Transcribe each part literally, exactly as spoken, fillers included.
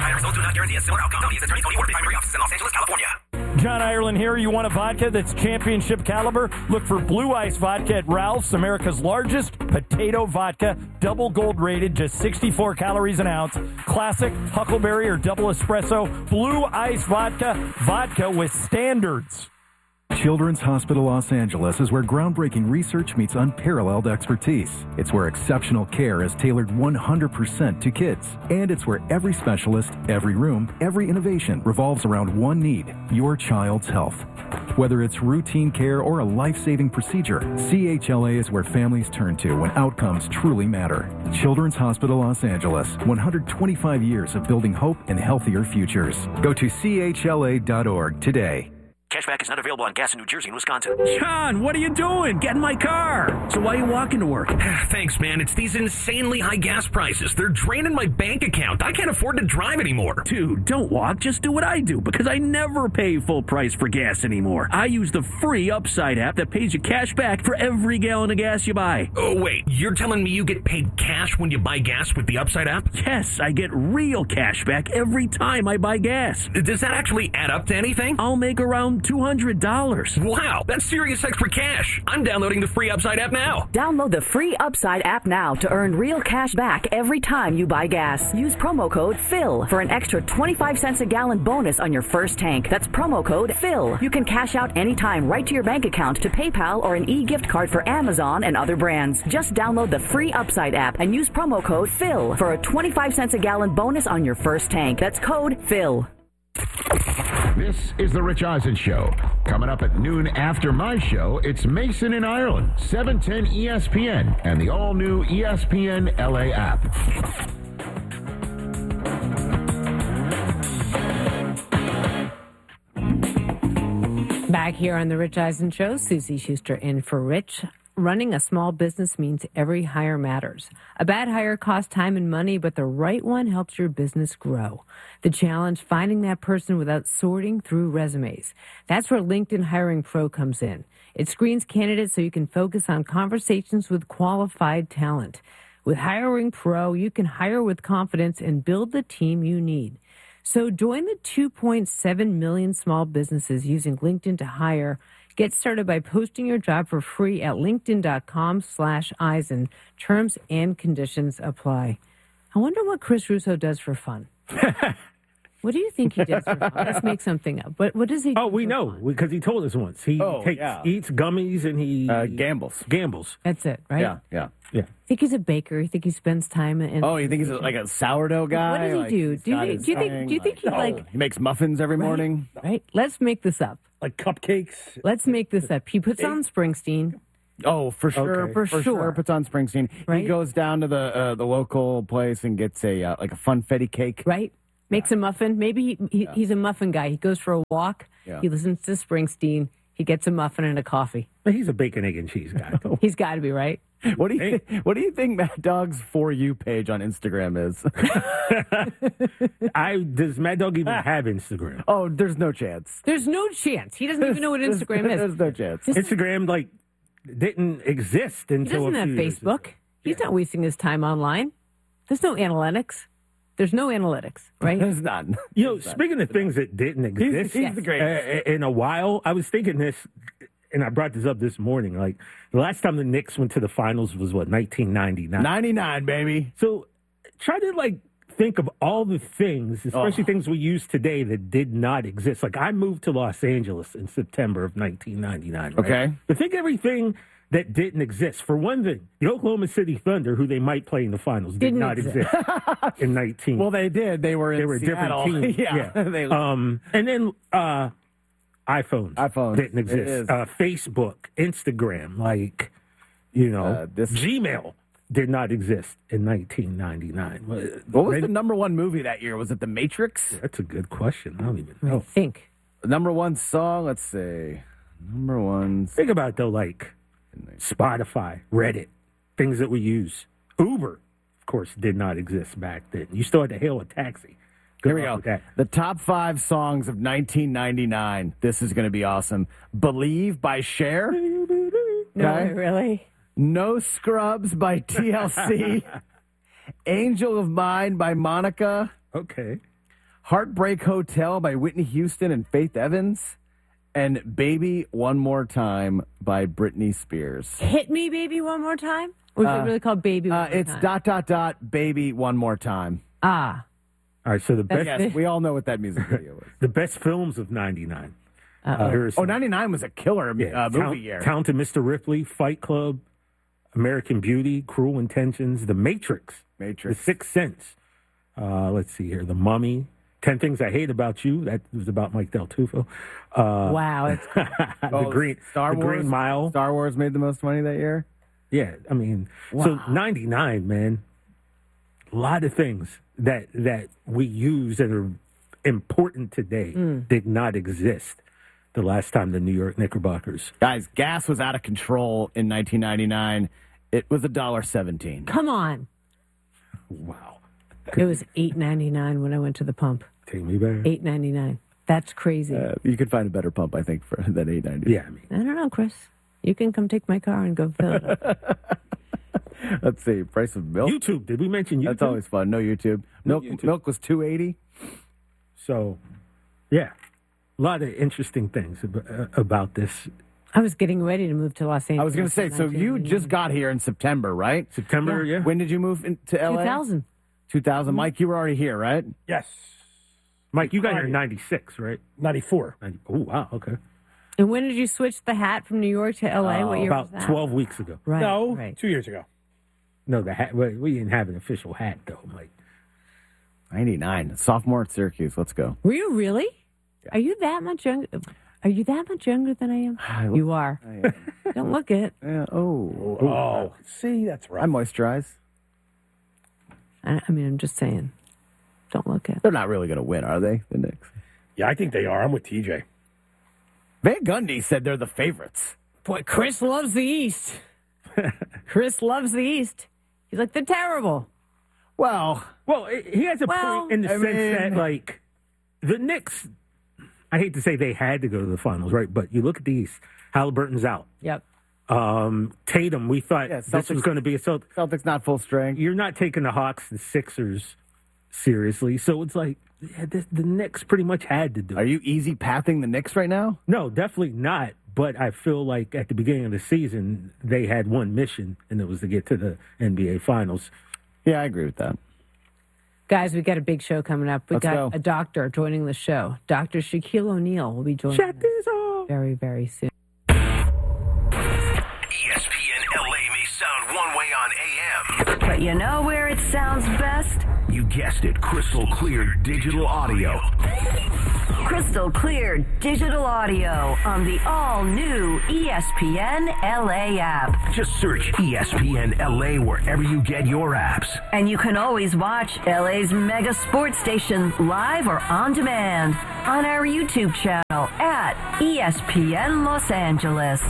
Results do not guarantee a similar outcome. Tony's attorney Tony Ward, primary office in Los Angeles, California. John Ireland here. You want a vodka that's championship caliber? Look for Blue Ice Vodka at Ralph's, America's largest potato vodka. Double gold rated, just sixty-four calories an ounce. Classic, Huckleberry, or double espresso. Blue Ice Vodka. Vodka with standards. Children's Hospital Los Angeles is where groundbreaking research meets unparalleled expertise. It's where exceptional care is tailored one hundred percent to kids. And it's where every specialist, every room, every innovation revolves around one need, your child's health. Whether it's routine care or a life-saving procedure, C H L A is where families turn to when outcomes truly matter. Children's Hospital Los Angeles, one hundred twenty-five years of building hope and healthier futures. Go to C H L A dot org today. Cashback is not available on gas in New Jersey and Wisconsin. John, what are you doing? Get in my car. So why are you walking to work? Thanks, man. It's these insanely high gas prices. They're draining my bank account. I can't afford to drive anymore. Dude, don't walk. Just do what I do, because I never pay full price for gas anymore. I use the free Upside app that pays you cash back for every gallon of gas you buy. Oh, wait. You're telling me you get paid cash when you buy gas with the Upside app? Yes, I get real cash back every time I buy gas. Does that actually add up to anything? I'll make around two hundred dollars. Wow, that's serious extra cash. I'm downloading the free Upside app now. Download the free Upside app now to earn real cash back every time you buy gas. Use promo code PHIL for an extra twenty-five cents a gallon bonus on your first tank. That's promo code PHIL. You can cash out anytime right to your bank account, to PayPal, or an e-gift card for Amazon and other brands. Just download the free Upside app and use promo code PHIL for a twenty-five cents a gallon bonus on your first tank. That's code PHIL. This is The Rich Eisen Show. Coming up at noon after my show, it's Mason in Ireland, seven ten E S P N, and the all-new E S P N L A app. Back here on The Rich Eisen Show, Susie Schuster in for Rich. Running a small business means every hire matters. A bad hire costs time and money, but the right one helps your business grow. The challenge, finding that person without sorting through resumes. That's where LinkedIn Hiring Pro comes in. It screens candidates so you can focus on conversations with qualified talent. With Hiring Pro, you can hire with confidence and build the team you need. So join the two point seven million small businesses using LinkedIn to hire. Get started by posting your job for free at linkedin.com slash Eisen. Terms and conditions apply. I wonder what Chris Russo does for fun. What do you think he does for fun? Let's make something up. What, what does he do? Oh, we know, fun? because he told us once. He oh, takes, yeah. eats gummies and he... Uh, gambles. Gambles. That's it, right? Yeah, yeah. Yeah. Think he's a baker? You think he spends time in... Oh, you think he's like a sourdough guy? What does he like do? Do you, think, do you think? Do you think he like, like? He makes muffins every right, morning. Right. Let's make this up. Like cupcakes. Let's make this up. He puts on Springsteen. Oh, for sure, okay. for, for sure. sure. Puts on Springsteen. Right? He goes down to the uh, the local place and gets a uh, like a funfetti cake. Right. Makes yeah. a muffin. Maybe he, he yeah. he's a muffin guy. He goes for a walk. Yeah. He listens to Springsteen. He gets a muffin and a coffee. He's a bacon, egg, and cheese guy. He's got to be, right? What do you hey. th- What do you think Mad Dog's For You page on Instagram is? I does Mad Dog even have Instagram? Oh, there's no chance. There's no chance. He doesn't even know what Instagram is. There's no chance. Instagram like didn't exist until he doesn't a have few years Facebook. ago. He's yeah. not wasting his time online. There's no analytics. There's no analytics, right? There's not. You know, speaking of things that didn't exist, he's, he's the greatest. Uh, in a while, I was thinking this, and I brought this up this morning. Like the last time the Knicks went to the finals was what, nineteen ninety-nine. ninety-nine, baby. So try to like think of all the things, especially oh. things we use today that did not exist. Like I moved to Los Angeles in September of nineteen ninety-nine. Right? Okay. To think everything that didn't exist. For one thing, the Oklahoma City Thunder, who they might play in the finals, did didn't not exist, exist in nineteen. Well, they did. They were in they were Seattle. a different team. yeah. yeah. they um, and then uh, iPhones. iPhones didn't exist. Uh, Facebook, Instagram, like you know, uh, this Gmail did not exist in nineteen ninety-nine. What was the number one movie that year? Was it The Matrix? Yeah, that's a good question. I don't even know. I think the number one song. Let's see. Number one. Think about it, though, like Spotify, Reddit, things that we use. Uber, of course, did not exist back then. You still had to hail a taxi. Good Here we go. The top five songs of nineteen ninety-nine. This is going to be awesome. Believe by Cher. No, okay. Really? No Scrubs by T L C. Angel of Mine by Monica. Okay. Heartbreak Hotel by Whitney Houston and Faith Evans, and Baby One More Time by Britney Spears. Hit Me Baby One More Time? Or is Uh, it really called Baby One Uh, More it's Time? dot, dot, dot, Baby One More Time. Ah. All right, so the That's best Yes, we all know what that music video was. the best films of ninety-nine. Uh-oh. Uh, here are Oh, some- ninety-nine was a killer yeah, uh, movie Count- year. Talented Mister Ripley, Fight Club, American Beauty, Cruel Intentions, The Matrix, Matrix. The Sixth Sense. Uh, let's see here, The Mummy, Ten Things I Hate About You. That was about Mike Del Tufo. Uh, Wow. It's, the Oh, Green, Star the Wars, Green Mile. Star Wars made the most money that year. Yeah, I mean, so ninety-nine, man. A lot of things that that we use that are important today Mm. did not exist the last time the New York Knickerbockers. Guys, gas was out of control in nineteen ninety-nine. It was one dollar seventeen. come on. Wow. It was eight ninety-nine when I went to the pump. Take me back. eight ninety-nine. That's crazy. Uh, you could find a better pump, I think, for than eight ninety. Yeah, I mean, I don't know, Chris. You can come take my car and go fill it up. Let's see, price of milk. YouTube. Did we mention YouTube? That's always fun. No YouTube. No Milk. YouTube. Milk was two eighty. So, yeah, a lot of interesting things ab- uh, about this. I was getting ready to move to Los Angeles. I was going to say, in so you nineteen just got here in September, right? September, yeah. When did you move into L A? two thousand. two thousand. Mike, you were already here, right? Yes. Mike, you got here in ninety-six, right? ninety-four. ninety Oh, wow, okay. And when did you switch the hat from New York to L A? what year About was that? twelve weeks ago. Right. No, Right. two years ago. No, the hat. We we didn't have an official hat, though, Mike. ninety-nine. Sophomore at Syracuse. Let's go. Were you really? Are you that much younger? Are you that much younger than I am? You are. Don't look it. Yeah, oh. Oh, see, that's right. I moisturize. I, I mean, I'm just saying. Don't look it. They're not really going to win, are they, the Knicks? Yeah, I think they are. I'm with T J. Van Gundy said they're the favorites. Boy, Chris loves the East. Chris loves the East. He's like, they're terrible. Well, Well, he has a Well, point in the I sense mean- that, like, the Knicks, I hate to say they had to go to the finals, right? But you look at the East, Halliburton's out. Yep. Um, Tatum, we thought Yeah, this Celtics- was going to be a Celt- Celtics not full strength. You're not taking the Hawks, the Sixers seriously. So it's like, yeah, this, the Knicks pretty much had to do Are it. you easy pathing the Knicks right now? No, definitely not. But I feel like at the beginning of the season, they had one mission, and it was to get to the N B A Finals. Yeah, I agree with that. Guys, we got a big show coming up. We Let's got go. a doctor joining the show. Doctor Shaquille O'Neal will be joining Check us this out. very, very soon. E S P N L A may sound one way on A M. But you know where it sounds best? You guessed it, crystal clear digital audio. Crystal clear digital audio on the all-new E S P N L A app. Just search E S P N L A wherever you get your apps. And you can always watch L A's mega sports station live or on demand on our YouTube channel at E S P N Los Angeles.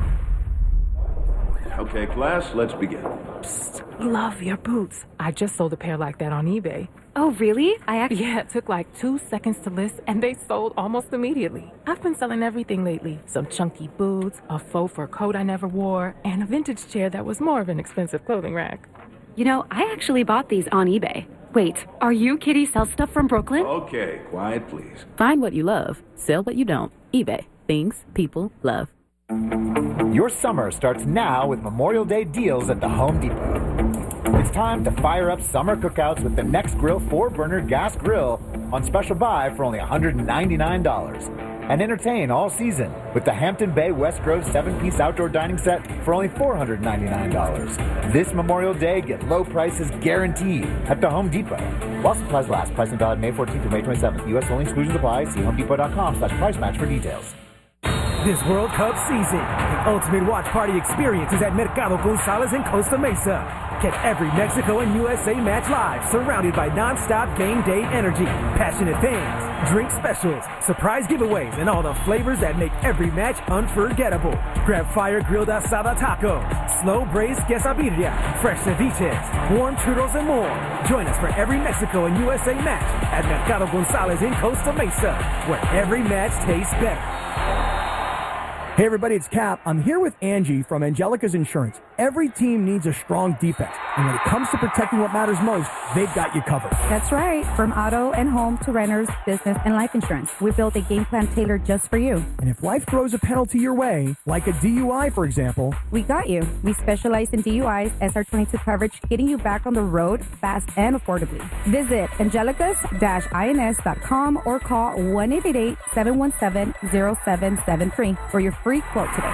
Okay, class, let's begin. Love your boots. I just sold a pair like that on eBay. Oh, really? I actually... Yeah, it took like two seconds to list, and they sold almost immediately. I've been selling everything lately. Some chunky boots, a faux fur coat I never wore, and a vintage chair that was more of an expensive clothing rack. You know, I actually bought these on eBay. Wait, are you Kitty Sell Stuff from Brooklyn? Okay, quiet, please. Find what you love. Sell what you don't. eBay. Things people love. Your summer starts now with Memorial Day deals at the Home Depot. It's time to fire up summer cookouts with the Next Grill four burner gas grill on special buy for only one hundred ninety-nine dollars. And entertain all season with the Hampton Bay West Grove seven piece outdoor dining set for only four hundred ninety-nine dollars. This Memorial Day, get low prices guaranteed at the Home Depot. While supplies last, pricing valid May fourteenth through May twenty-seventh. U S only, exclusions apply. See homedepot.com slash price match for details. This World Cup season, the ultimate watch party experience is at Mercado Gonzalez in Costa Mesa. Catch every Mexico and U S A match live, surrounded by non-stop game day energy, passionate fans, drink specials, surprise giveaways, and all the flavors that make every match unforgettable. Grab fire grilled asada taco, slow braised quesadilla, fresh ceviches, warm churros, and more. Join us for every Mexico and U S A match at Mercado Gonzalez in Costa Mesa, where every match tastes better. Hey everybody, it's Cap. I'm here with Angie from Angelica's Insurance. Every team needs a strong defense, and when it comes to protecting what matters most, they've got you covered. That's right. From auto and home to renters, business, and life insurance, we built a game plan tailored just for you. And if life throws a penalty your way, like a D U I, for example, we got you. We specialize in D U Is, S R twenty-two coverage, getting you back on the road fast and affordably. Visit angelicas dash ins dot com or call one eight eight eight, seven one seven, zero seven seven three for your free quote today.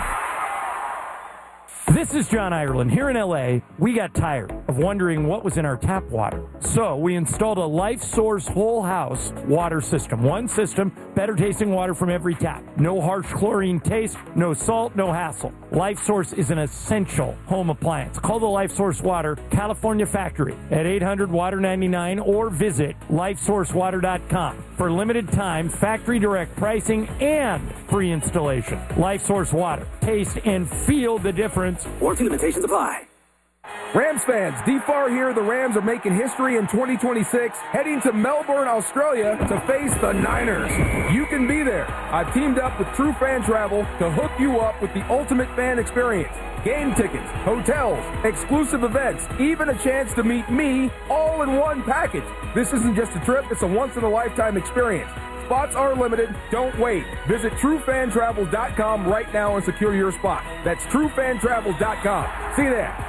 This is John Ireland. Here in L A, we got tired of wondering what was in our tap water. So we installed a Life Source whole house water system. One system, better tasting water from every tap. No harsh chlorine taste, no salt, no hassle. Life Source is an essential home appliance. Call the Life Source Water California factory at eight hundred water ninety-nine or visit life source water dot com. For limited time, factory direct pricing and free installation. Life Source Water. Taste and feel the difference. Warranty limitations apply. Rams fans, D F A R here. The Rams are making history in twenty twenty-six, heading to Melbourne, Australia to face the Niners. You can be there. I've teamed up with True Fan Travel to hook you up with the ultimate fan experience. Game tickets, hotels, exclusive events, even a chance to meet me all in one package. This isn't just a trip, it's a once-in-a-lifetime experience. Spots are limited. Don't wait. Visit true fan travel dot com right now and secure your spot. That's true fan travel dot com. See you there.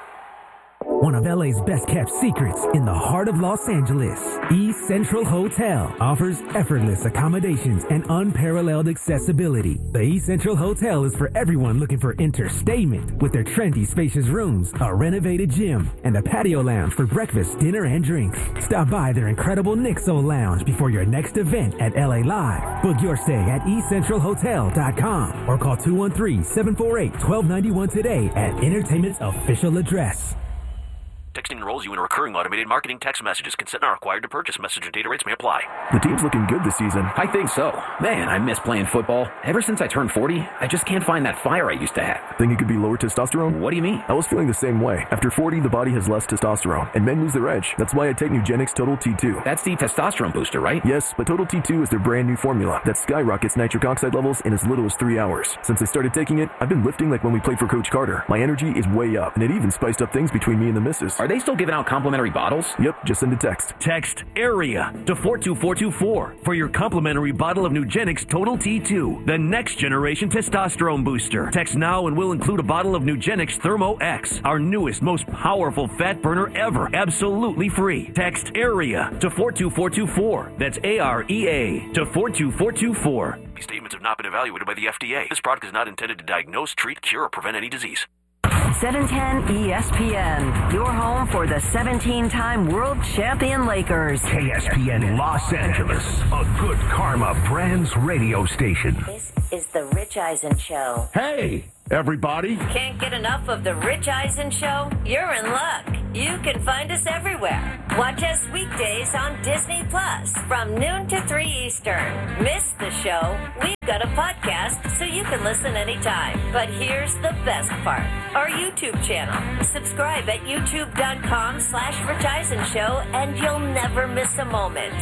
One of L A's best-kept secrets in the heart of Los Angeles, East Central Hotel offers effortless accommodations and unparalleled accessibility. The East Central Hotel is for everyone looking for entertainment with their trendy, spacious rooms, a renovated gym, and a patio lounge for breakfast, dinner, and drinks. Stop by their incredible Nixo Lounge before your next event at L A Live. Book your stay at east central hotel dot com or call two one three, seven four eight, one two nine one today at Entertainment's official address. Texting enrolls you in a recurring automated marketing text messages. Consent not required to purchase. Message and data rates may apply. The team's looking good this season. I think so. Man, I miss playing football. Ever since I turned forty, I just can't find that fire I used to have. Think it could be lower testosterone? What do you mean? I was feeling the same way. After forty, the body has less testosterone, and men lose their edge. That's why I take Nugenix Total T two. That's the testosterone booster, right? Yes, but Total T two is their brand new formula that skyrockets nitric oxide levels in as little as three hours. Since I started taking it, I've been lifting like when we played for Coach Carter. My energy is way up, and it even spiced up things between me and the missus. Are they still giving out complimentary bottles? Yep, just send a text. Text AREA to four two four two four for your complimentary bottle of Nugenix Total T two, the next generation testosterone booster. Text now and we'll include a bottle of Nugenix Thermo X, our newest, most powerful fat burner ever, absolutely free. Text AREA to four two four two four. That's A R E A to four two four two four. These statements have not been evaluated by the F D A. This product is not intended to diagnose, treat, cure, or prevent any disease. seven ten E S P N, your home for the seventeen-time world champion Lakers. K S P N Los Angeles, a good karma brands radio station. This is the Rich Eisen Show. Hey, everybody. Can't get enough of the Rich Eisen Show? You're in luck. You can find us everywhere. Watch us weekdays on Disney Plus from noon to three Eastern. Miss the show? We've got a podcast so you can listen anytime. But here's the best part. Our YouTube channel. Subscribe at youtube.com slash Rich Eisen Show and you'll never miss a moment.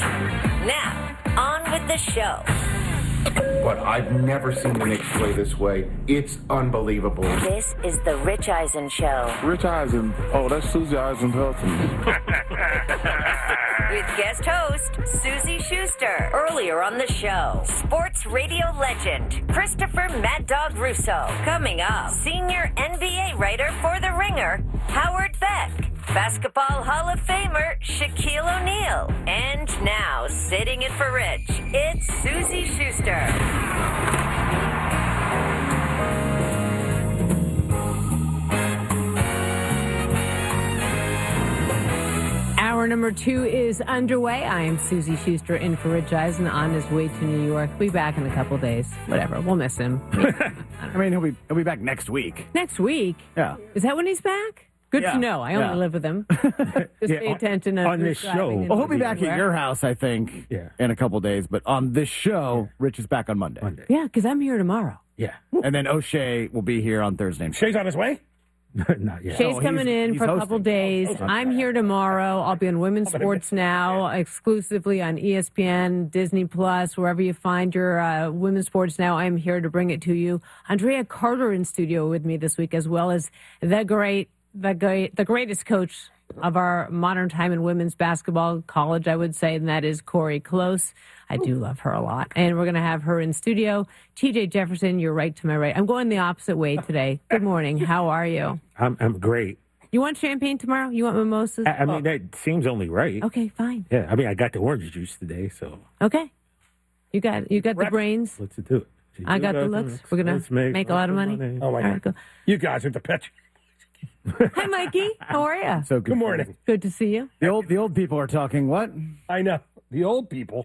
Now, on with the show. But I've never seen the Knicks play this way. It's unbelievable. This is the Rich Eisen Show. Rich Eisen. Oh, that's Susie Eisenfelton. With guest host, Susie Schuster. Earlier on the show, sports radio legend, Christopher Mad Dog Russo. Coming up, senior N B A writer for The Ringer, Howard Beck. Basketball Hall of Famer, Shaquille O'Neal. And now, sitting in for Rich, it's Susie Schuster. Hour number two is underway. I am Susie Schuster in for Rich Eisen on his way to New York. We'll be back in a couple days. Whatever. We'll miss him. I mean, he'll be he'll be back next week. Next week? Yeah. Is that when he's back? Good yeah. to know. I only yeah. live with him. Just yeah, pay attention on, on this show. Well, he'll be back anywhere. At your house, I think, yeah. in a couple days. But on this show, yeah. Rich is back on Monday. Monday. Yeah, because I'm here tomorrow. Yeah. And then O'Shea will be here on Thursday. Shea's on his way? Not yet. Shay's No, coming he's- in he's for a hosting. couple days. Okay. I'm here tomorrow. I'll be on Women's Sports Now, exclusively on E S P N, Disney Plus, wherever you find your uh, Women's Sports Now. I'm here to bring it to you. Andrea Carter in studio with me this week, as well as the great, the great, the greatest coach of our modern time in women's basketball, college, I would say, and that is Corey Close. I do love her a lot. And we're going to have her in studio. T J Jefferson, you're right to my right. I'm going the opposite way today. Good morning. How are you? I'm I'm great. You want champagne tomorrow? You want mimosas? I, I mean, that seems only right. Okay, fine. Yeah, I mean, I got the orange juice today, so Okay. You got you got the brains. let's do it. I got the looks. We're going Let's to make, a lot of money. Oh, All my right, God. go. You guys are the pitch. Hi, Mikey. How are you? So good morning. Good to see you. The old the old people are talking. What? I know the old people.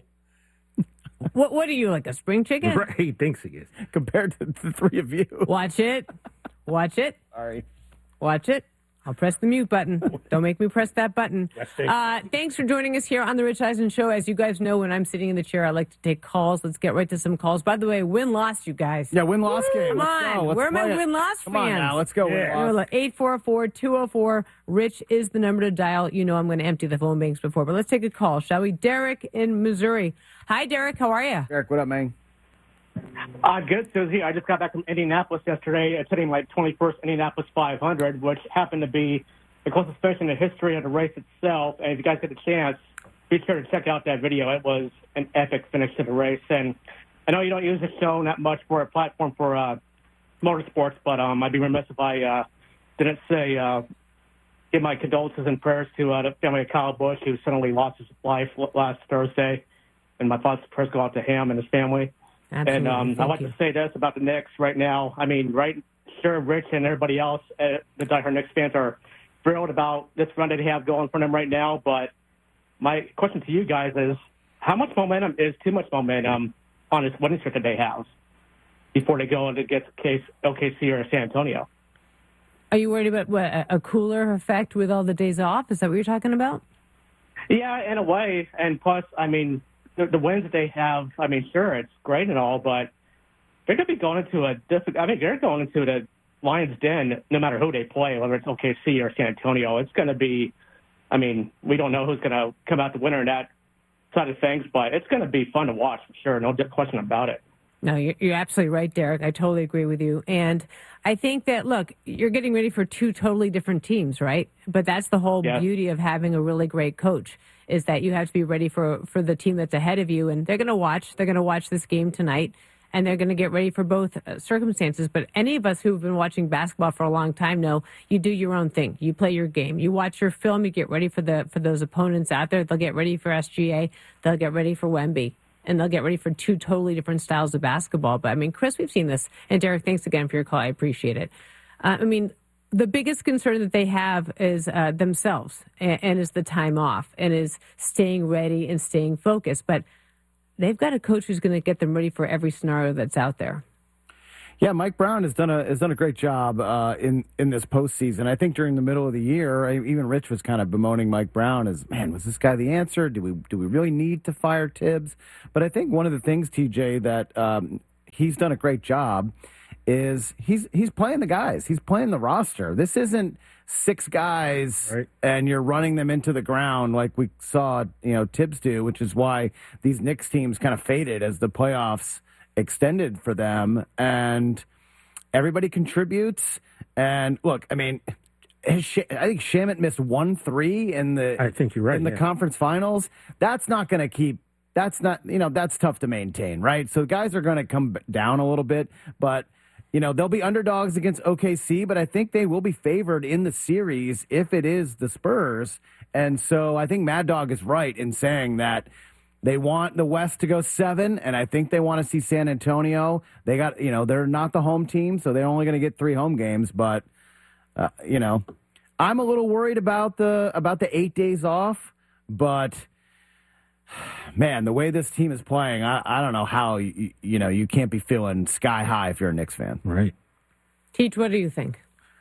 What What are you, like a spring chicken? Right, he thinks he is. Compared to the three of you. Watch it. Watch it. Sorry. Watch it. I'll press the mute button. Don't make me press that button. Uh, thanks for joining us here on the Rich Eisen Show. As you guys know, when I'm sitting in the chair, I like to take calls. Let's get right to some calls. By the way, win-loss, you guys. Yeah, win-loss game. Come Let's on. go. Let's Where are my play it. win-loss Come fans? on now. Let's go. Win-loss. eight four four, two oh four, RICH is the number to dial. You know I'm going to empty the phone banks before, but let's take a call, shall we? Derek in Missouri. Hi, Derek. How are you? Derek, what up, man? Uh, good, Susie. I just got back from Indianapolis yesterday, attending my twenty-first Indianapolis five hundred, which happened to be the closest finish in the history of the race itself. And if you guys get a chance, be sure to check out that video. It was an epic finish to the race. And I know you don't use the show that much for a platform for uh, motorsports, but um, I'd be remiss if I uh, didn't say uh, give my condolences and prayers to uh, the family of Kyle Busch, who suddenly lost his life last Thursday. And my thoughts and prayers go out to him and his family. Absolutely. And um, Thank I want you. to say this about the Knicks right now. I mean, right, sure, Rich and everybody else, uh, the diehard Knicks fans are thrilled about this run that they have going for them right now. But my question to you guys is, how much momentum is too much momentum on this winning streak that they have before they go and get case L K C or San Antonio? Are you worried about what, a a cooler effect with all the days off? Is that what you're talking about? Yeah, in a way. And plus, I mean, the, the wins that they have, I mean, sure, it's great and all, but they're going to be going into a difficult, I mean, they're going into the Lions' den no matter who they play, whether it's O K C or San Antonio. It's going to be, I mean, we don't know who's going to come out the winner in that side of things, but it's going to be fun to watch for sure. No question about it. No, you're, you're absolutely right, Derek. I totally agree with you. And I think that, look, you're getting ready for two totally different teams, right? But that's the whole Yeah. beauty of having a really great coach, is that you have to be ready for, for the team that's ahead of you. And they're going to watch. They're going to watch this game tonight, and they're going to get ready for both uh, circumstances. But any of us who've been watching basketball for a long time know you do your own thing. You play your game. You watch your film. You get ready for the for those opponents out there. They'll get ready for S G A. They'll get ready for Wemby. And they'll get ready for two totally different styles of basketball. But, I mean, Chris, we've seen this. And, Derek, thanks again for your call. I appreciate it. Uh, I mean, the biggest concern that they have is uh, themselves and, and is the time off and is staying ready and staying focused. But they've got a coach who's going to get them ready for every scenario that's out there. Yeah, Mike Brown has done a has done a great job uh, in in this postseason. I think during the middle of the year, I, even Rich was kind of bemoaning Mike Brown as, man, was this guy the answer? Do we do we really need to fire Tibbs? But I think one of the things, T J, that um, he's done a great job is he's he's playing the guys. He's playing the roster. This isn't six guys Right. and you're running them into the ground like we saw, you know, Tibbs do, which is why these Knicks teams kind of faded as the playoffs extended for them, and everybody contributes. And look, I mean, I think Shamet missed one three in the. I think you're right, in the yeah. conference finals. That's not going to keep. That's not, you know, that's tough to maintain, right? So guys are going to come down a little bit, but you know they'll be underdogs against O K C. But I think they will be favored in the series if it is the Spurs. And so I think Mad Dog is right in saying that. They want the West to go seven, and I think they want to see San Antonio. They got, you know, they're not the home team, so they're only going to get three home games. But, uh, you know, I'm a little worried about the about the eight days off. But, man, the way this team is playing, I, I don't know how, you, you know, you can't be feeling sky high if you're a Knicks fan. Right. Teach, what do you think?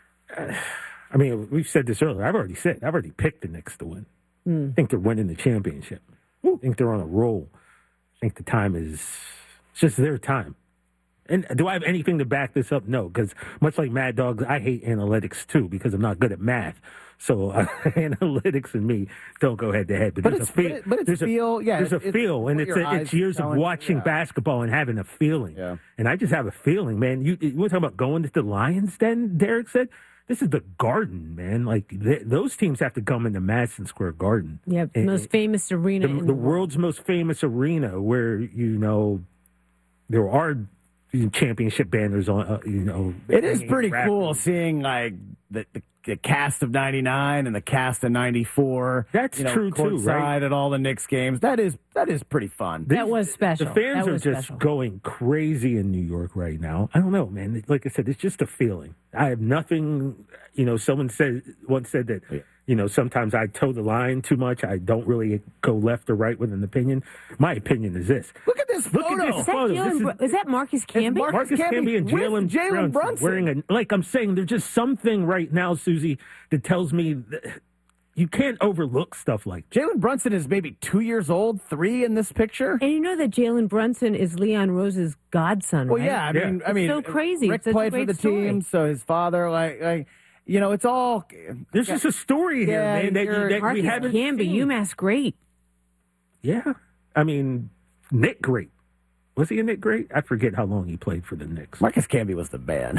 I mean, we've said this earlier. I've already said, I've already picked the Knicks to win. Mm. I think they're winning the championship. I think they're on a roll. I think the time is, it's just their time. And do I have anything to back this up? No, because much like Mad Dogs, I hate analytics too because I'm not good at math. So uh, analytics and me don't go head to head. But, But there's it's- a feel. but it- but it's there's a, feel, yeah, There's a it's- feel, and what it's your a, eyes it's years of telling you, watching yeah. basketball and having a feeling. Yeah. And I just have a feeling, man. You, you were talking about going to the Lions Den, Derek said? This is the Garden, man. Like, th- those teams have to come into Madison Square Garden. Yeah, And- most famous arena the, in the the world. world's most famous arena where, you know, there are championship banners on, uh, you know. It is hanging pretty rafters. cool seeing like the, the, the cast of ninety-nine and the cast of ninety-four. That's you know, true, too, courtside right? at all the Knicks games. That is that is pretty fun. That was special. The fans That are was just special. going crazy in New York right now. I don't know, man. Like I said, it's just a feeling. I have nothing, you know, someone said once said that, you know, sometimes I toe the line too much. I don't really go left or right with an opinion. My opinion is this. Look at this Look photo. at this Is that, photo. Jalen This Br- is that Marcus Camby? Marcus Marcus Camby Camby and with Jalen Jalen Brunson, Brunson. wearing a, like I'm saying, there's just something right now, Susie, that tells me that you can't overlook stuff like that. Jalen Brunson is maybe two years old, three in this picture. And you know that Jalen Brunson is Leon Rose's godson, Well, right? yeah, I mean, I mean, so crazy. Rick It's such a played for great the story. team, so his father, like, like, you know, it's all. There's just a story here, Yeah, man, that, you, you're- that we Marcus haven't Camby, seen. UMass great. Yeah. I mean, Nick Great. Was he a Nick Great? I forget how long he played for the Knicks. Marcus Camby was the man.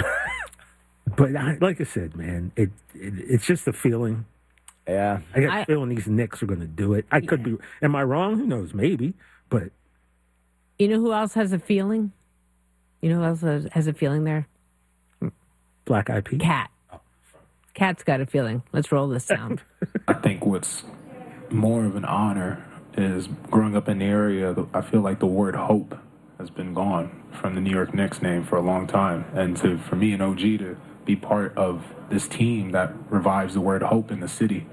But I, like I said, man, it, it it's just a feeling. Yeah. I got I- a feeling these Knicks are going to do it. I could be. Am I wrong? Who knows? Maybe. But You know who else has a feeling? You know who else has, has a feeling there? Black Eyed Peas. Cat. Cat's got a feeling. Let's roll this sound. I think what's more of an honor is growing up in the area. I feel like the word hope has been gone from the New York Knicks name for a long time. And to for me and O G to be part of this team that revives the word hope in the city,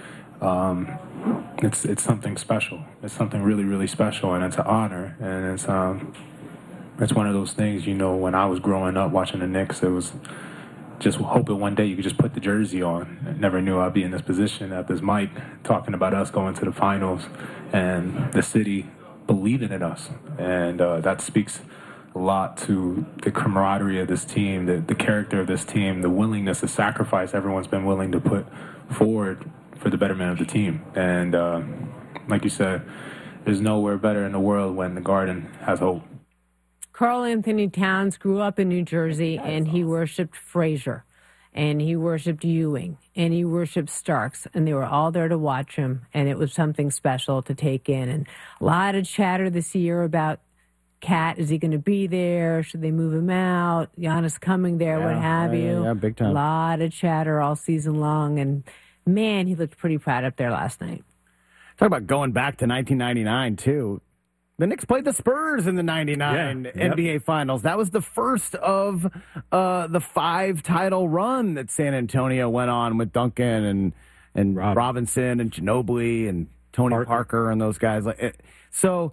um, it's it's something special. It's something really, really special, and it's an honor. And it's um, it's one of those things, you know, when I was growing up watching the Knicks, it was just hoping one day you could just put the jersey on. I never knew I'd be in this position at this mic talking about us going to the finals and the city believing in us. And uh, that speaks a lot to the camaraderie of this team, the, the character of this team, the willingness, the sacrifice everyone's been willing to put forward for the betterment of the team. And uh, like you said, there's nowhere better in the world when the Garden has hope. Karl Anthony Towns grew up in New Jersey, and he worshipped Frazier, and he worshipped Ewing, and he worshipped Starks, and they were all there to watch him, and it was something special to take in. And a lot of chatter this year about Cat. Is he going to be there? Should they move him out? Giannis coming there, Yeah, what have yeah, you? yeah, big time. A lot of chatter all season long, and man, he looked pretty proud up there last night. Talk about going back to nineteen ninety-nine, too. The Knicks played the Spurs in the ninety-nine Yeah, N B A yep. Finals. That was the first of uh, the five title run that San Antonio went on with Duncan and and Rob. Robinson and Ginobili and Tony Parker, Parker. and those guys. Like it. So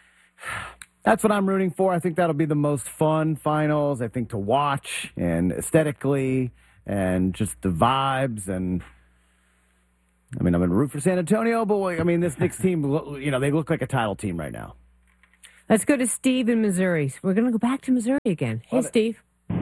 that's what I'm rooting for. I think that'll be the most fun finals, I think, to watch and aesthetically and just the vibes. And I mean, I'm going to root for San Antonio, but I mean, this Knicks team, you know, they look like a title team right now. Let's go to Steve in Missouri. We're going to go back to Missouri again. Hey, Love it. Steve.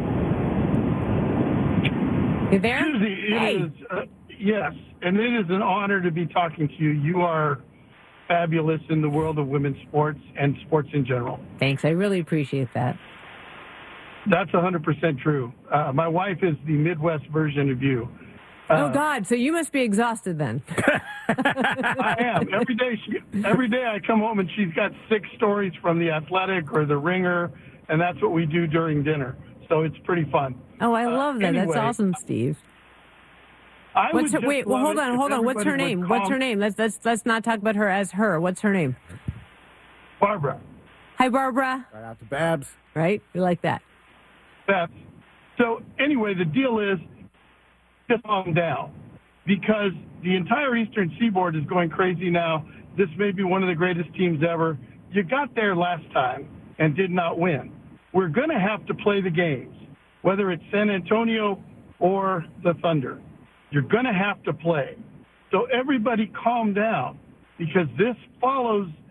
You there? Susie, it Hey. is, uh, yes, and it is an honor to be talking to you. You are fabulous in the world of women's sports and sports in general. Thanks. I really appreciate that. That's one hundred percent true. Uh, my wife is the Midwest version of you. oh, God. So you must be exhausted then. I am. Every day, she, every day I come home and she's got six stories from The Athletic or The Ringer, and that's what we do during dinner. So it's pretty fun. Oh, I love that. anyway, That's awesome, Steve. I would What's her, just wait, well, love hold it on, if hold on. What's her everybody name? would What's her calm- name? Let's let's let's not talk about her as her. What's her name? Barbara. Hi, Barbara. Right out to Babs. Right? You like that? That's so. Anyway, the deal is just calm down because the entire Eastern Seaboard is going crazy now. This may be one of the greatest teams ever. You got there last time and did not win. We're going to have to play the games, whether it's San Antonio or the Thunder. You're going to have to play. So everybody calm down because this follows the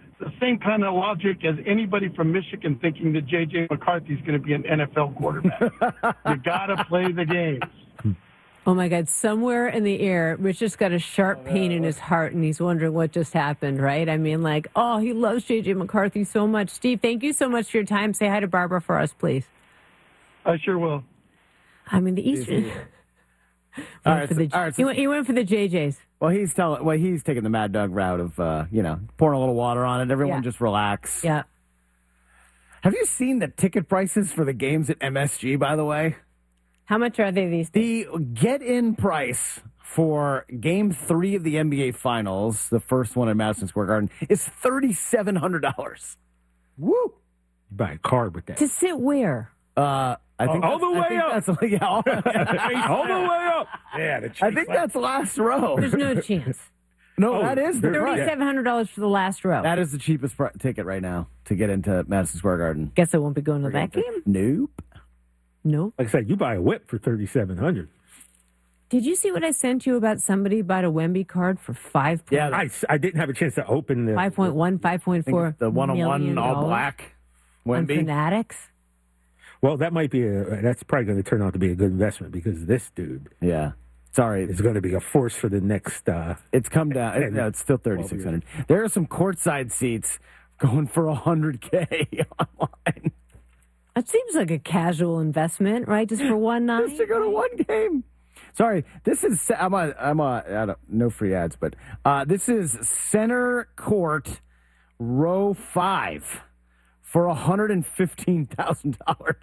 same kind of logic as anybody from Michigan thinking that J J. McCarthy is going to be an N F L quarterback. You got to play the game. Oh, my God. Somewhere in the air, Rich just got a sharp pain in his heart, and he's wondering what just happened, right? I mean, like, oh, he loves J J. McCarthy so much. Steve, thank you so much for your time. Say hi to Barbara for us, please. I sure will. I mean, the Eastern... All right, for the, so- all right, so- he, went, he went for the J Js. Well, he's telling. Well, he's taking the Mad Dog route of, uh, you know, pouring a little water on it. Everyone Yeah. just relax. Yeah. Have you seen the ticket prices for the games at M S G? By the way, how much are they these days? The get-in price for Game Three of the N B A Finals, the first one at Madison Square Garden, is thirty-seven hundred dollars. Woo! You buy a card with that. To sit where? Uh, I think all the that's- I way think up. That's, yeah, all, All the way up. Yeah, the I think that's last row. There's no chance. No, Oh, that is the price. thirty-seven hundred dollars for the last row. That is the cheapest pr- ticket right now to get into Madison Square Garden. Guess I won't be going to that game. Nope. Nope. Like I said, you buy a whip for thirty-seven hundred. Did you see what I sent you about somebody bought a Wemby card for five? Yeah, I, I didn't have a chance to open the Five point one, five point four. The one-on-one all black on Wemby. Fanatics. Well, that might be a. That's probably going to turn out to be a good investment because this dude, yeah, sorry, is going to be a force for the next. Uh, It's come down. It, no, it's still thirty-six hundred. There are some courtside seats going for one hundred K online. That seems like a casual investment, right? Just for one night. Just to go to one game. Sorry, this is I'm a I'm a I don't, no free ads, but uh, this is center court, row five, for one hundred and fifteen thousand dollars.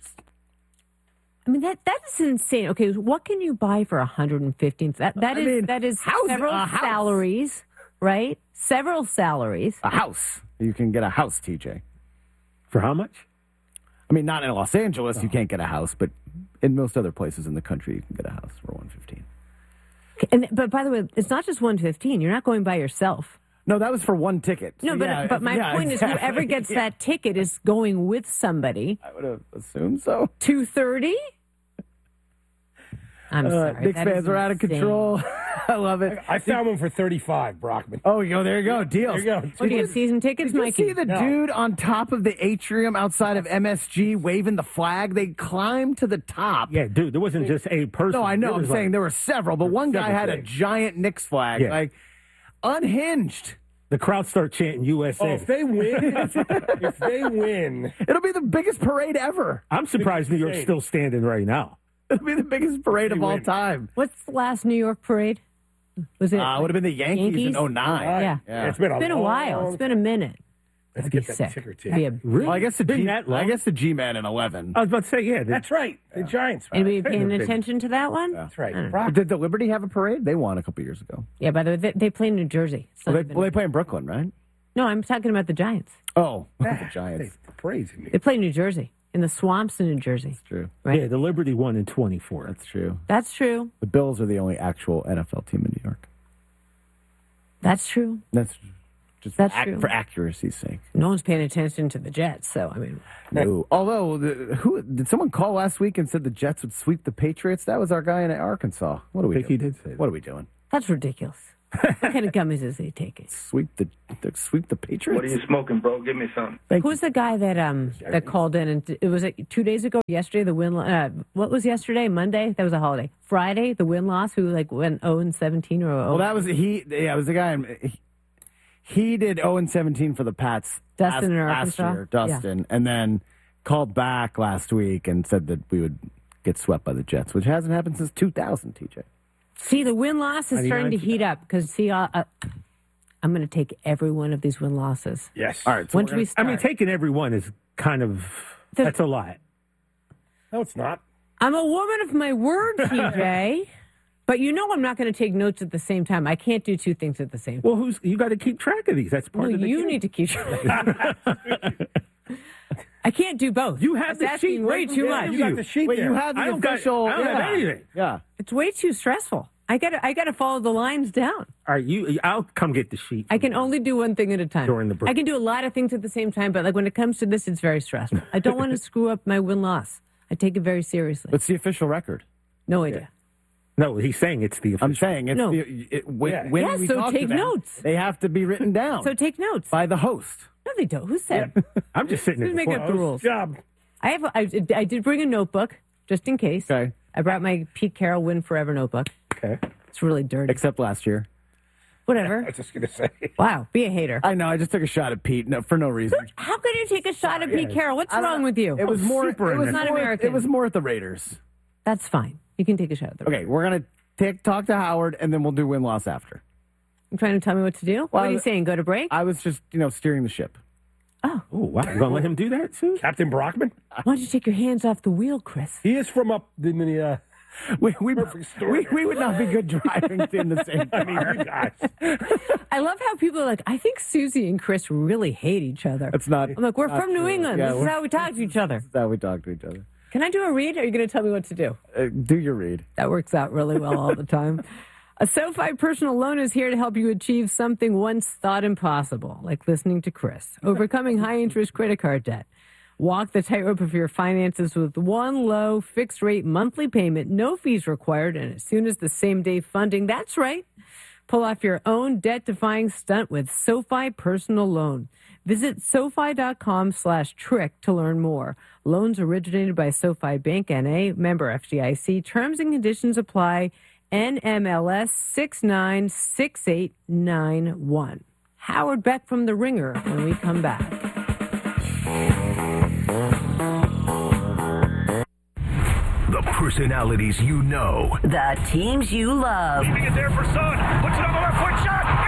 I mean that that is insane. Okay, what can you buy for one hundred and fifteen? That that I is mean, that is house- several a house. salaries, right? Several salaries. A house. You can get a house, T J. For how much? I mean, not in Los Angeles, you can't get a house, but in most other places in the country, you can get a house for one fifteen. And but by the way, it's not just one fifteen. You're not going by yourself. No, that was for one ticket. No, but Yeah, but my yeah, point exactly. is, whoever gets Yeah. that ticket is going with somebody. I would have assumed so. Two thirty. I'm Uh, sorry. Knicks that fans is are out of insane. control. I love it. I found one for thirty-five, Brockman. Oh, you go. There you go. Deals. There you go. What do you have, season tickets, Did you Mikey? see the No. dude on top of the atrium outside of M S G waving the flag? They climbed to the top. Yeah, dude, there wasn't just a person. No, I know. There I'm was saying like- there were several, but one guy several had a things. giant Knicks flag, Yeah. like unhinged. The crowd start chanting U S A. Oh, if they win, if they win, It'll be the biggest parade ever. I'm surprised New York's insane. still standing right now. It'll be the biggest parade of all win. time. What's the last New York parade? Was it? Uh, would have been the Yankees, Yankees? in oh nine. Yeah. Yeah. it's been a, It's been a while. It's been a minute. Let's That'd be get that sick. ticker too. Be a- Well, I guess the Been G, that long? I guess the G-Man in eleven. I was about to say, yeah. the- That's right. The Giants. Anybody paying attention to that one? That's right. I don't know. Brock, Did the Liberty have a parade? They won a couple years ago. Yeah, by the way, they, they play in New Jersey. It's not Well, they, even- well, they play in Brooklyn, right? no, I'm talking about the Giants. Oh, the Giants. the parade's in New They play in New Jersey, in the swamps in New Jersey. True. Right? Yeah, the Liberty won in twenty-four. That's true. That's true. The Bills are the only actual N F L team in New York. That's true. That's just That's for, ac- true. for accuracy's sake. No one's paying attention to the Jets, so I mean, No. Although, the, who did someone call last week and said the Jets would sweep the Patriots? That was our guy in Arkansas. What are we I think he doing? did say that. What are we doing? that's ridiculous. What kind of gummies is he taking? Sweep the, the sweep the Patriots? What are you smoking, bro? Give me some. Thank Who's the guy that um that called in and it was like two days ago? Yesterday, the win. Uh, what was yesterday? Monday. That was a holiday. Friday, the win loss. Who like went zero and seventeen or Well, that was he. Yeah, it was the guy. in- He, he did zero and seventeen for the Pats. Dustin in last, Arkansas? last year, Dustin, and then called back last week and said that we would get swept by the Jets, which hasn't happened since two thousand. T J. See, the win loss is starting to heat up because see, uh, uh, I'm going to take every one of these win losses. Yes. All right. So When we're do we gonna- start? I mean, taking every one is kind of, The- that's a lot. No, it's not. I'm a woman of my word, T J. But you know I'm not going to take notes at the same time. I can't do two things at the same time. Well, who's you got to keep track of these. That's part No, of the you game. need to keep track. I can't do both. You have That's the sheet asking way right too in much. front of You got the sheet Wait, there. you have the I don't got- official. I don't have yeah. anything. Yeah. It's way too stressful. I got to I got to follow the lines down. All right, you. I'll come get the sheet. I can only do one thing at a time. During the break. I can do a lot of things at the same time, but like when it comes to this, it's very stressful. I don't want to screw up my win loss. I take it very seriously. What's the official record? No idea. No, he's saying it's the. Official. I'm saying it's No. the, it, when, Yeah. when Yeah, we so talk take to them, notes. They have to be written down So take notes. by the host. No, they don't. Who said? I'm just sitting Who's there. making up the rules? Job. I have. I, I did bring a notebook just in case. Okay. I brought my Pete Carroll Win Forever notebook. Okay. It's really dirty. Except last year. Whatever. I was just going to say. Wow. Be a hater. I know. I just took a shot at Pete no, for no reason. How could you take a shot at Pete Carroll? What's I don't wrong know. with you? It was more. Super It was not more, American. It was more at the Raiders. That's fine. You can take a shot at the Okay, we're gonna take, talk to Howard, and then we'll do win loss after. You trying to tell me what to do? What are you saying? Go to break? I was just, you know, steering the ship. Oh. Oh, wow. You going to let him do that, Sue? Captain Brockman? Why don't you take your hands off the wheel, Chris? He is from up in the... Uh, we, we, we, we would not be good driving in the same car. I mean, you guys. I love how people are like, I think Susie and Chris really hate each other. That's not. I'm like, we're not from New true. England. Yeah, this is we're- how we talk to each other. This is how we talk to each other. Can I do a read? Or are you going to tell me what to do? Uh, do your read. That works out really well all the time. A SoFi personal loan is here to help you achieve something once thought impossible, like listening to Chris, overcoming high-interest credit card debt. Walk the tightrope of your finances with one low, fixed-rate monthly payment, no fees required, and as soon as the same-day funding, that's right. Pull off your own debt-defying stunt with SoFi Personal Loan. Visit SoFi.com slash trick to learn more. Loans originated by SoFi Bank N A, member F D I C. Terms and conditions apply. N M L S six nine six eight nine one. Howard Beck from The Ringer when we come back. The personalities you know. The teams you love. Leaving it there for Son. Puts it on the left foot shot.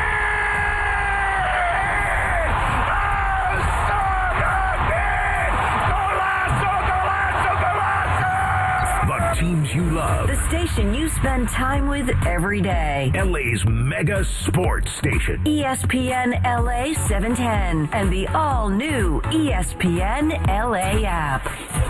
The teams you love. The station you spend time with every day. L A's mega sports station. E S P N L A seven ten and the all-new E S P N L A app.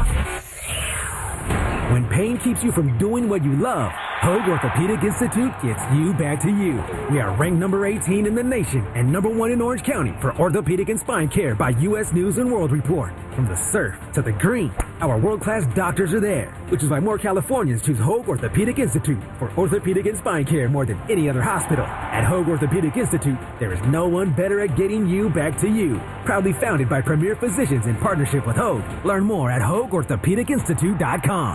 When pain keeps you from doing what you love, Hoag Orthopedic Institute gets you back to you. We are ranked number eighteen in the nation and number one in Orange County for orthopedic and spine care by U S News and World Report. From the surf to the green, our world-class doctors are there, which is why more Californians choose Hoag Orthopedic Institute for orthopedic and spine care more than any other hospital. At Hoag Orthopedic Institute, there is no one better at getting you back to you. Proudly founded by premier physicians in partnership with Hoag. Learn more at Hoag Orthopedic Institute dot com.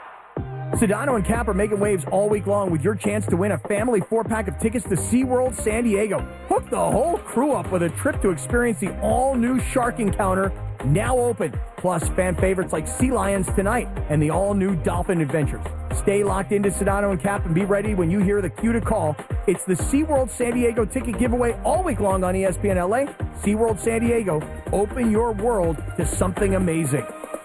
Sedano and Cap are making waves all week long with your chance to win a family four-pack of tickets to SeaWorld San Diego. Hook the whole crew up with a trip to experience the all-new Shark Encounter, now open. Plus, fan favorites like Sea Lions Tonight and the all-new Dolphin Adventures. Stay locked into Sedano and Cap and be ready when you hear the cue to call. It's the SeaWorld San Diego ticket giveaway all week long on E S P N L A. SeaWorld San Diego, open your world to something amazing.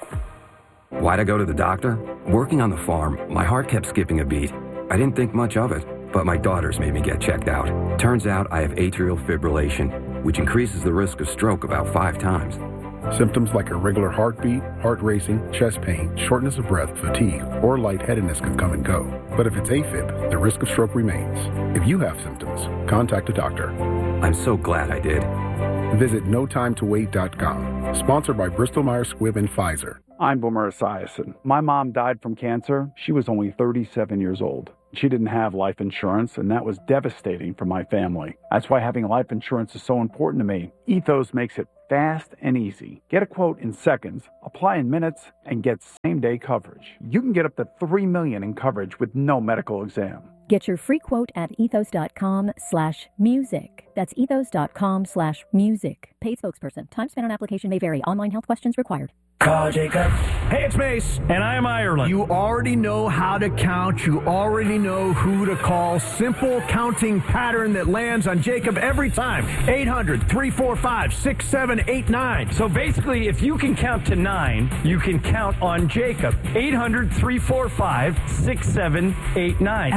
Why'd I go to the doctor? Working on the farm, my heart kept skipping a beat. I didn't think much of it, but my daughters made me get checked out. Turns out I have atrial fibrillation, which increases the risk of stroke about five times. Symptoms like irregular heartbeat, heart racing, chest pain, shortness of breath, fatigue, or lightheadedness can come and go. But if it's AFib, the risk of stroke remains. If you have symptoms, contact a doctor. I'm so glad I did. Visit no time to wait dot com. Sponsored by Bristol Myers Squibb and Pfizer. I'm Boomer Esiason. My mom died from cancer. She was only thirty-seven years old. She didn't have life insurance, and that was devastating for my family. That's why having life insurance is so important to me. Ethos makes it fast and easy. Get a quote in seconds, apply in minutes, and get same-day coverage. You can get up to three million dollars in coverage with no medical exam. Get your free quote at ethos.com slash music. That's ethos.com slash music. Paid spokesperson. Time spent on application may vary. Online health questions required. Call Jacob. Hey, it's Mace. And I'm Ireland. You already know how to count. You already know who to call. Simple counting pattern that lands on Jacob every time. eight hundred, three four five, six seven eight nine. So basically, if you can count to nine, you can count on Jacob. eight hundred, three four five, six seven eight nine.